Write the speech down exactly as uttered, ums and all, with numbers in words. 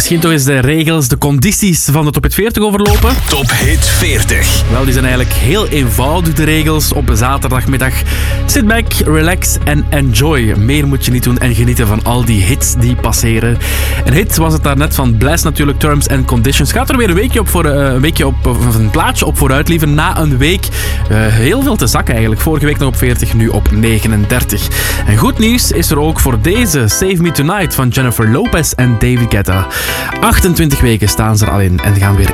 Misschien toch eens de regels, de condities van de Top Hit veertig overlopen? Top Hit veertig. Wel, die zijn eigenlijk heel eenvoudig, de regels. Op zaterdagmiddag sit back, relax en enjoy. Meer moet je niet doen en genieten van al die hits die passeren. Een hit was het daarnet van Blast natuurlijk, Terms and Conditions. Gaat er weer een weekje op, voor, uh, een, weekje op of een plaatje op vooruit, liever na een week. Uh, heel veel te zakken eigenlijk. Vorige week nog op veertig, nu op negenendertig. En goed nieuws is er ook voor deze Save Me Tonight van Jennifer Lopez en David Guetta. achtentwintig weken staan ze er al in en gaan weer